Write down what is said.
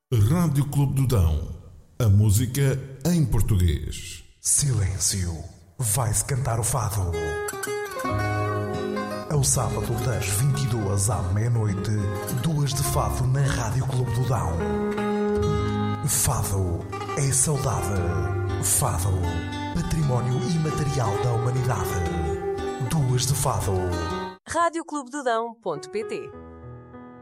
Rádio Clube do Dão. A música em português. Silêncio. Vai-se cantar o fado. Ao sábado das 22 à meia-noite, 2 de fado na Rádio Clube do Dão. Fado é saudade. Fado, património imaterial da humanidade. 2 de fado. radioclubedodão.pt